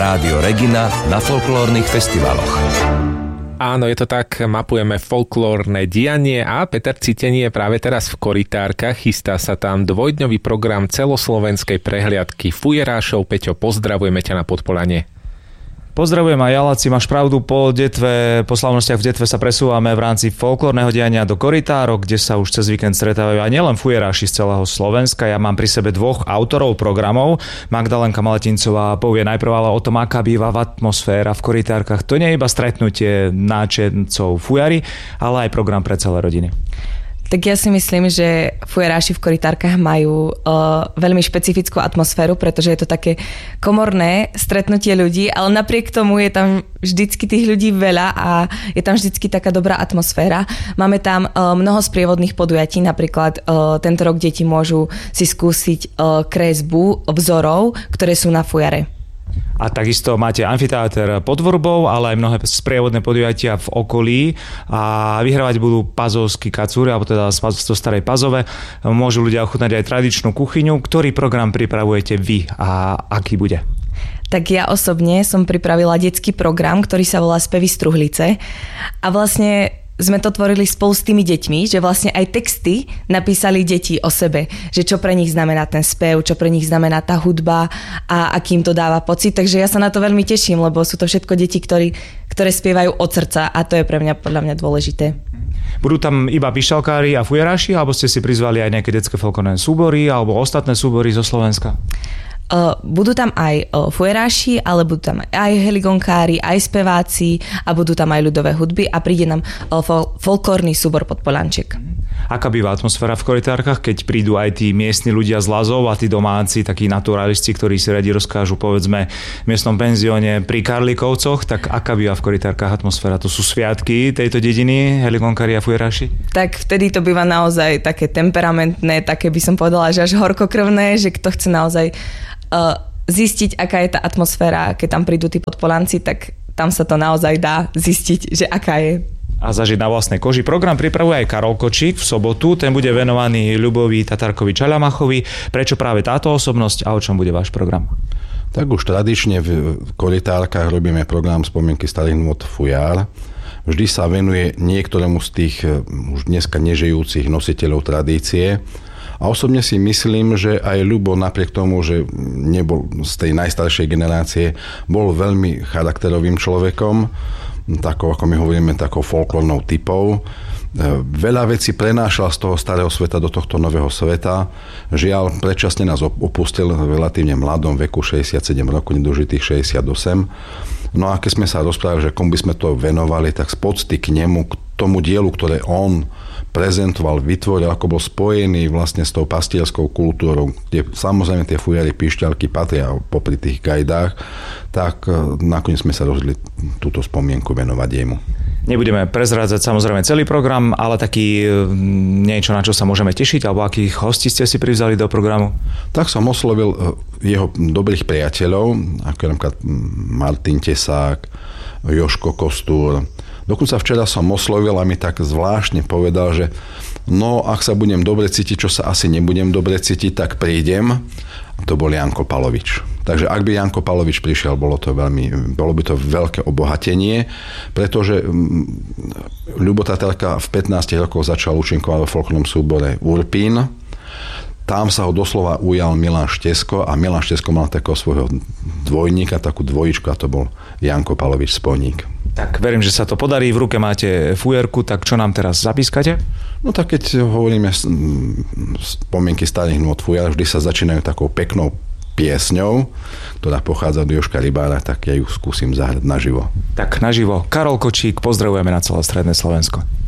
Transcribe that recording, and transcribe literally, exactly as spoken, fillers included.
Rádio Regina na folklórnych festivaloch. Áno, je to tak, mapujeme folklórne dianie a Peter Citenie je práve teraz v Korytárkach. Chystá sa tam dvojdňový program celoslovenskej prehliadky fujerášov. Peťo, pozdravujeme ťa na Podpolanie. Pozdravujem aj ja, Laci, máš pravdu, po detve, po slavnostiach v detve sa presúvame v rámci folklórneho diania do Korytárok, kde sa už cez víkend stretávajú aj nielen fujeráši z celého Slovenska. Ja mám pri sebe dvoch autorov programov. Magdalenka Maletincová povie najprv ale o tom, aká býva atmosféra v Korytárkach. To nie je iba stretnutie náčencov fujary, ale aj program pre celé rodiny. Tak ja si myslím, že fujeráši v Korytárkach majú uh, veľmi špecifickú atmosféru, pretože je to také komorné stretnutie ľudí, ale napriek tomu je tam vždycky tých ľudí veľa a je tam vždycky taká dobrá atmosféra. Máme tam uh, mnoho sprievodných podujatí, napríklad uh, tento rok deti môžu si skúsiť uh, kresbu vzorov, ktoré sú na fujare. A takisto máte amfiteáter pod Vrbou, ale aj mnohé sprievodné podujatia v okolí a vyhrávať budú pazovskí kacúry, alebo teda zo Starej Pazove. Môžu ľudia ochutnať aj tradičnú kuchyňu. Ktorý program pripravujete vy a aký bude? Tak ja osobne som pripravila detský program, ktorý sa volá Spevy z Truhlice a vlastne sme to tvorili spolu s tými deťmi, že vlastne aj texty napísali deti o sebe, že čo pre nich znamená ten spev, čo pre nich znamená tá hudba a akým to dáva pocit. Takže ja sa na to veľmi teším, lebo sú to všetko deti, ktorí, ktoré spievajú od srdca a to je pre mňa podľa mňa dôležité. Budú tam iba pišťalkári a fujeráši, alebo ste si prizvali aj nejaké detské folklórne súbory alebo ostatné súbory zo Slovenska? Uh, budú tam aj uh, fujeráši, ale budú tam aj heligonkári, aj speváci a budú tam aj ľudové hudby a príde nám uh, fol- folklórny súbor Podpolanček. Aká býva atmosféra v Korytárkach, keď prídu aj tí miestni ľudia z Lazov a tí domáci, takí naturalisti, ktorí si radi rozkážu, povedzme, v miestnom penzióne pri Karlikovcoch, tak aká býva v Korytárkach atmosféra? To sú sviatky tejto dediny, heligonkári a fujeráši? Tak vtedy to býva naozaj také temperamentné, také by som povedala, že až horkokrvné, že kto chce naozaj uh, zistiť, aká je tá atmosféra, keď tam prídu tí Podpolanci, tak tam sa to naozaj dá zistiť, že aká je. A zažiť na vlastnej koži. Program pripravuje aj Karol Kočík v sobotu, ten bude venovaný Ľubovi Tatarkovi Čaľamachovi. Prečo práve táto osobnosť a o čom bude váš program? Tak už tradične v Korytárkach robíme program Spomienky starých nôd Fujar. Vždy sa venuje niektorému z tých už dneska nežijúcich nositeľov tradície. A osobne si myslím, že aj Ľubo napriek tomu, že nebol z tej najstaršej generácie, bol veľmi charakterovým človekom, takou, ako my hovoríme, takou folklórnou typou. Veľa vecí prenášal z toho starého sveta do tohto nového sveta. Žiaľ, predčasne nás opustil v relatívne mladom veku, šesťdesiatsedem rokov, nedožitých šesťdesiatosem. No a keď sme sa rozprávali, že komu by sme to venovali, tak z pocty k nemu, k tomu dielu, ktoré on prezentoval, vytvoril, ako bol spojený vlastne s tou pastierskou kultúrou, kde samozrejme tie fujary, pišťalky patria popri tých gajdách, tak nakoniec sme sa rozhodli túto spomienku venovať jemu. Nebudeme prezrádzať samozrejme celý program, ale taký niečo, na čo sa môžeme tešiť, alebo akých hostí ste si privzali do programu? Tak som oslovil jeho dobrých priateľov, ako napríklad Martin Tesák, Joško Kostúr. Dokonca včera som oslovil a mi tak zvláštne povedal, že no, ak sa budem dobre cítiť, čo sa asi nebudem dobre cítiť, tak prídem. To bol Janko Palovič. Takže ak by Janko Palovič prišiel, bolo to veľmi, bolo by to veľké obohatenie, pretože Ľubo Tatarka v pätnástich rokoch začal účinkovať vo folklórnom súbore Urpín. Tam sa ho doslova ujal Milan Štesko a Milan Štesko mal takého svojho dvojníka, takú dvojičku a to bol Janko Palovič Sponík. Tak verím, že sa to podarí. V ruke máte fujerku, tak čo nám teraz zapískate? No tak keď hovoríme spomienky starých nôd fujar, vždy sa začínajú takou peknou piesňou, ktorá pochádza do Jožka Rybára, tak ja ju skúsim zahrať naživo. Tak naživo. Karol Kočík, pozdravujeme na celé stredné Slovensko.